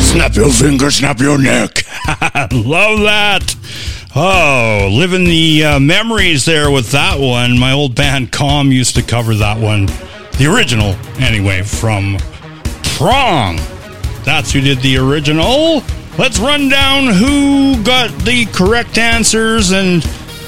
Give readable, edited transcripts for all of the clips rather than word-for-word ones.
Snap your finger, snap your neck. Love that. Oh, living the memories there with that one. My old band Calm used to cover that one. The original, anyway, from Prong. That's who did the original. Let's run down who got the correct answers and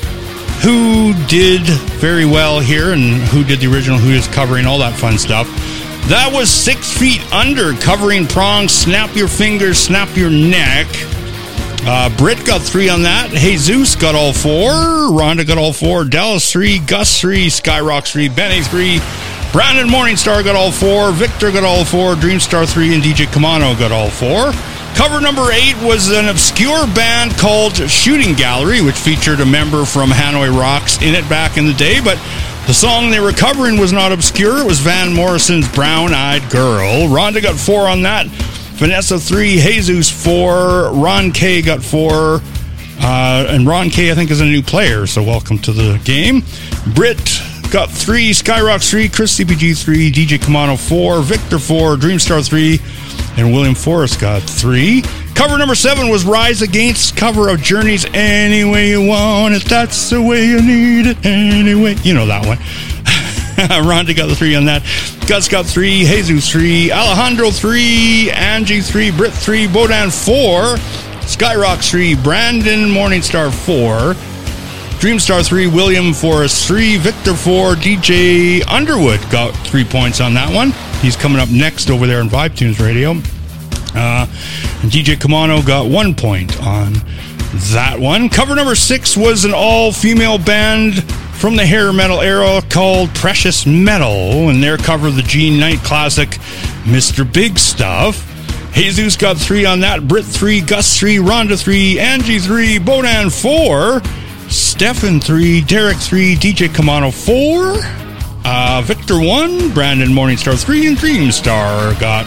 who did very well here and who did the original, who is covering, all that fun stuff. That was 6 Feet Under, covering Prong, Snap Your Fingers, Snap Your Neck. Britt got 3 on that. Jesus got all 4. Rhonda got all 4. Dallas 3. Gus 3. Skyrock 3. Benny 3. Brandon Morningstar got all 4. Victor got all 4. Dreamstar 3. And DJ Kamano got all 4. Cover number 8 was an obscure band called Shooting Gallery, which featured a member from Hanoi Rocks in it back in the day, but the song they were covering was not obscure. It was Van Morrison's Brown Eyed Girl. Rhonda got 4 on that. Vanessa 3. Jesus 4. Ron K got 4. And Ron K, I think, is a new player, so welcome to the game. Britt got 3. Skyrock 3. Chris CPG 3. DJ Kamano 4. Victor 4. Dreamstar 3. And William Forrest got 3. Cover number 7 was Rise Against, cover of Journey's Any Way You Want It, That's the Way You Need It, Anyway. You know that one. Rhonda got the 3 on that. Gus got 3. Jesus 3. Alejandro 3. Angie 3. Britt 3. Bodan 4. Skyrock 3. Brandon Morningstar 4. Dreamstar 3. William Forrest 3. Victor 4. DJ Underwood got 3 points on that one. He's coming up next over there on Vibe Tunes Radio. And DJ Kamano got 1 point on that one. Cover number 6 was an all-female band from the hair metal era called Precious Metal, and their cover of the Gene Knight classic, Mr. Big Stuff. Jesus got 3 on that. Britt 3, Gus 3, Rhonda 3, Angie 3, Bodan 4, Stefan 3, Derek 3, DJ Kamano 4. Victor 1, Brandon Morningstar 3, and Dreamstar got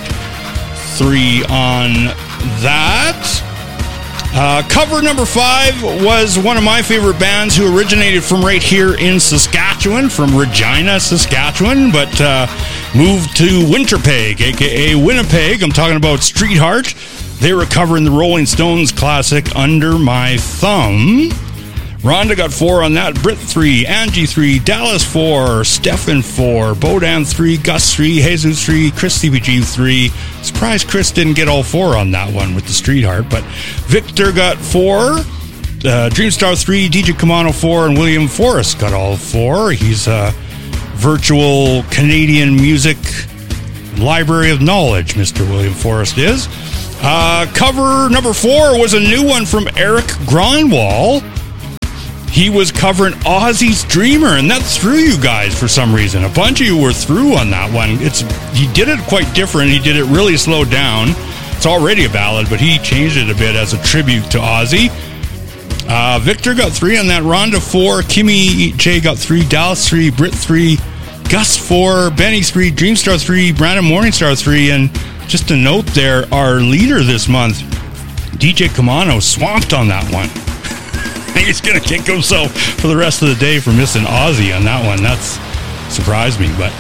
3 on that. Cover number 5 was one of my favorite bands who originated from right here in Saskatchewan, from Regina, Saskatchewan, but moved to Winterpeg, aka Winnipeg. I'm talking about Street Heart. They were covering the Rolling Stones classic Under My Thumb. Rhonda got 4 on that. Britt 3, Angie 3, Dallas 4, Stefan 4, Bodan 3, Gus 3, Jesus 3, Chris CBG 3. Surprised Chris didn't get all 4 on that one with the Street Heart, but Victor got 4, Dreamstar 3, DJ Kamano 4, and William Forrest got all 4. He's a virtual Canadian music library of knowledge, Mr. William Forrest is. Cover number 4 was a new one from Eric Gronwall. He was covering Ozzy's Dreamer, and that threw you guys for some reason. A bunch of you were through on that one. He did it quite different. He did it really slowed down. It's already a ballad, but he changed it a bit as a tribute to Ozzy. Victor got 3 on that. Rhonda 4. Kimmy J got 3. Dallas 3. Britt 3. Gus 4. Benny 3. Dreamstar 3. Brandon Morningstar 3. And just a note there, our leader this month, DJ Kamano, swamped on that one. He's going to kick himself for the rest of the day for missing Ozzy on that one. That's surprised me. But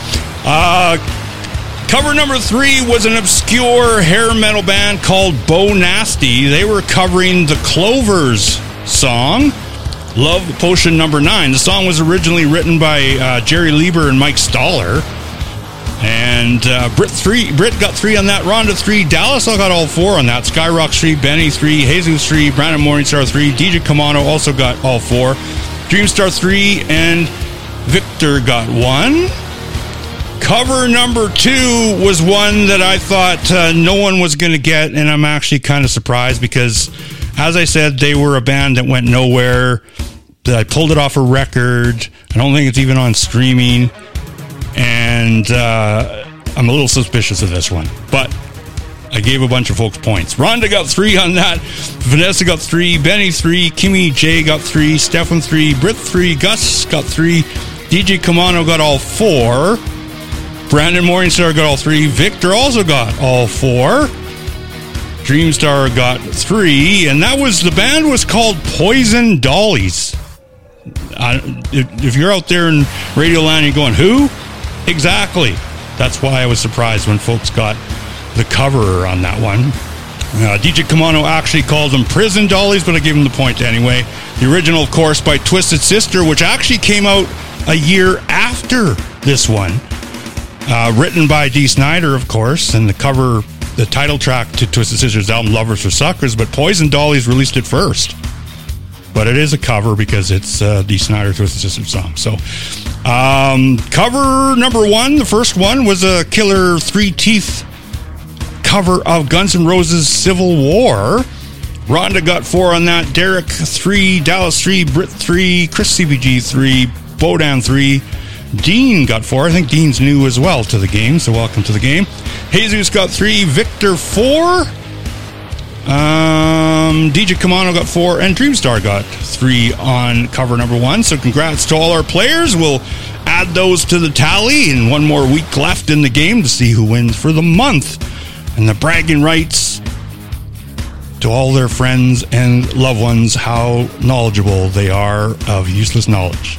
cover number 3 was an obscure hair metal band called Bo Nasty. They were covering the Clovers song, Love Potion Number 9. The song was originally written by Jerry Lieber and Mike Stoller. And Britt got 3 on that. Rhonda 3. Dallas got all 4 on that. Skyrock 3. Benny 3. Jesus 3. Brandon Morningstar 3. DJ Kamano also got all 4. Dreamstar 3. And Victor got 1. Cover number 2 was one that I thought no one was going to get, and I'm actually kind of surprised because, as I said, they were a band that went nowhere. I pulled it off a record. I don't think it's even on streaming. And I'm a little suspicious of this one, but I gave a bunch of folks points. Rhonda got 3 on that. Vanessa got 3. Benny 3. Kimmy J got 3. Stefan 3. Britt 3. Gus got 3. DJ Kamano got all 4. Brandon Morningstar got all 3. Victor also got all 4. Dreamstar got 3. And the band was called Poison Dollies. If you're out there in Radio Land, you're going, who? Exactly. That's why I was surprised when folks got the cover on that one. DJ Kamano actually called them prison dollies, but I gave him the point anyway. The original, of course, by Twisted Sister, which actually came out a year after this one. Written by Dee Snider, of course, and the title track to Twisted Sister's album, Lovers for Suckers, but Poison Dollies released it first. But it is a cover because it's Dee Snider, Twisted Sister song. So, cover number 1, the first one, was a killer Three Teeth cover of Guns N' Roses' Civil War. Rhonda got 4 on that. Derek 3, Dallas 3, Britt 3, Chris CBG 3, Bodan 3. Dean got 4. I think Dean's new as well to the game, so welcome to the game. Jesus got 3, Victor 4. DJ Kamano got 4, and Dreamstar got 3 on cover number 1. So congrats to all our players. We'll add those to the tally, and one more week left in the game to see who wins for the month. And the bragging rights to all their friends and loved ones, how knowledgeable they are of useless knowledge.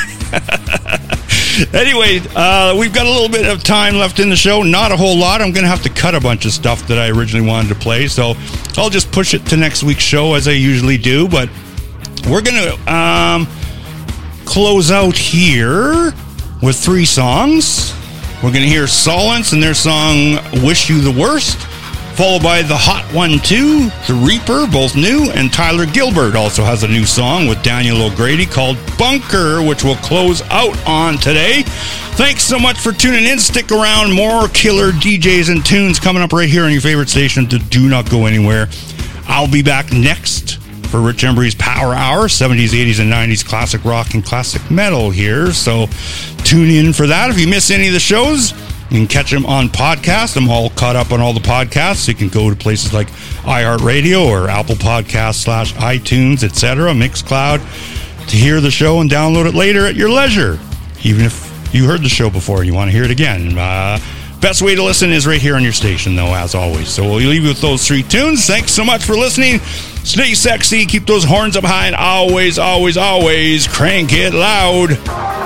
Anyway, we've got a little bit of time left in the show. Not a whole lot. I'm going to have to cut a bunch of stuff that I originally wanted to play, so I'll just push it to next week's show as I usually do. But we're going to close out here with 3 songs. We're going to hear Solence and their song Wish You the Worst, followed by The Hot 1-2, The Reaper, both new, and Tyler Gilbert also has a new song with Daniel O'Grady called Bunker, which we'll close out on today. Thanks so much for tuning in. Stick around. More killer DJs and tunes coming up right here on your favorite station. Do not go anywhere. I'll be back next for Rich Embry's Power Hour, 70s, 80s, and 90s classic rock and classic metal here. So tune in for that. If you miss any of the shows, you can catch them on podcast. I'm all caught up on all the podcasts. You can go to places like iHeartRadio or Apple Podcasts / iTunes, etc., Mixcloud, to hear the show and download it later at your leisure. Even if you heard the show before and you want to hear it again. Best way to listen is right here on your station, though, as always. So we'll leave you with those 3 tunes. Thanks so much for listening. Stay sexy. Keep those horns up high. And always, always, always crank it loud.